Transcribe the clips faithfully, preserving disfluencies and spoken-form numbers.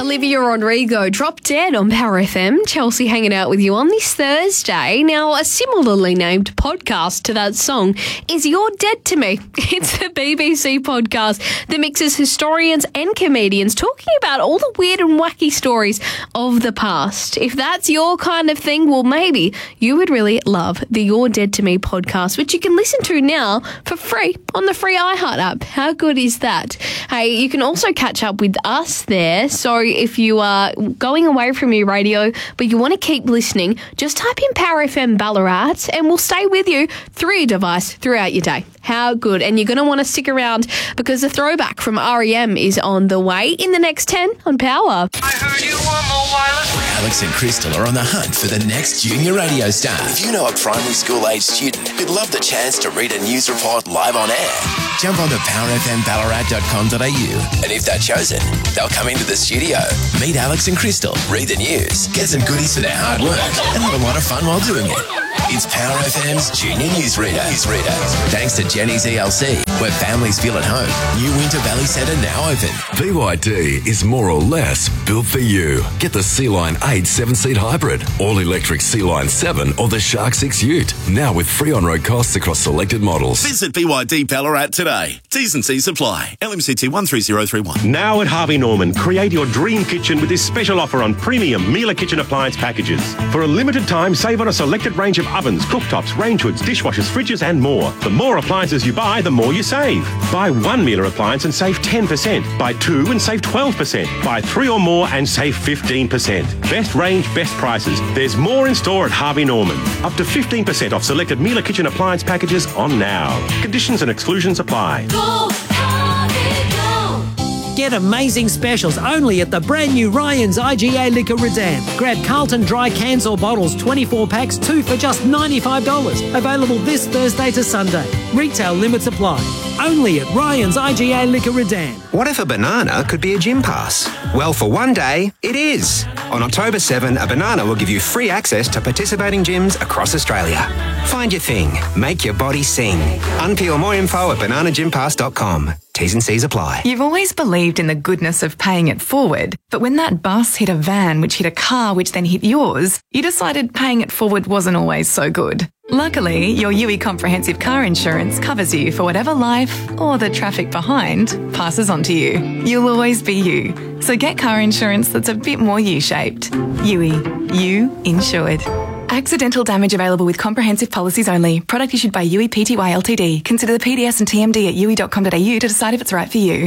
Olivia Rodrigo, Drop Dead on Power F M. Chelsea hanging out with you on this Thursday. Now, a similarly named podcast to that song is You're Dead to Me. It's the B B C podcast that mixes historians and comedians talking about all the weird and wacky stories of the past. If that's your kind of thing, well, maybe you would really love the You're Dead to Me podcast, which you can listen to now for free on the free iHeart app. How good is that? Hey, you can also catch up with us there. So if you are going away from your radio, but you want to keep listening, just type in Power F M Ballarat and we'll stay with you through your device throughout your day. How good. And you're going to want to stick around because the throwback from R E M is on the way in the next ten on Power. I heard you want more wireless. Alex and Crystal are on the hunt for the next junior radio star. If you know a primary school age student who'd love the chance to read a news report live on air, jump onto power f m ballarat dot com dot a u, and if they're chosen, they'll come into the studio, meet Alex and Crystal, read the news, get some goodies for their hard work, and have a lot of fun while doing it. It's Power F M's Junior Newsreader. Newsreader. Thanks to Jenny's E L C, where families feel at home. New Winter Valley Centre now open. B Y D is more or less built for you. Get the C-Line eight seven-seat hybrid, all-electric C-Line seven or the Shark six Ute. Now with free on-road costs across selected models. Visit B Y D Ballarat today. T's and C's apply. L M C T one three zero three one. Now at Harvey Norman, create your dream kitchen with this special offer on premium Miele kitchen appliance packages. For a limited time, save on a selected range of ovens, cooktops, range hoods, dishwashers, fridges and more. The more appliances you buy, the more you save. Buy one Miele appliance and save ten percent. Buy two and save twelve percent. Buy three or more and save fifteen percent. Best range, best prices. There's more in store at Harvey Norman. Up to fifteen percent off selected Miele kitchen appliance packages on now. Conditions and exclusions apply. Go, Harvey, go. Get amazing specials only at the brand new Ryan's I G A Liquor Redan. Grab Carlton dry cans or bottles, twenty-four packs, two for just ninety-five dollars. Available this Thursday to Sunday. Retail limits apply. Only at Ryan's I G A Liquor Redan. What if a banana could be a gym pass? Well, for one day, it is. On October seventh, a banana will give you free access to participating gyms across Australia. Find your thing. Make your body sing. Unpeel more info at banana gym pass dot com. T's and C's apply. You've always believed in the goodness of paying it forward, but when that bus hit a van which hit a car which then hit yours, you decided paying it forward wasn't always so good. Luckily, your U I Comprehensive Car Insurance covers you for whatever life, or the traffic behind, passes on to you. You'll always be you. So get car insurance that's a bit more U-shaped. U I. You insured. Accidental damage available with comprehensive policies only. Product issued by U I Pty Ltd. Consider the P D S and T M D at u i dot com dot a u to decide if it's right for you.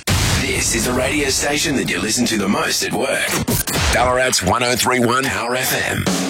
This is the radio station that you listen to the most at work. Ballarat's one oh three point one Power F M.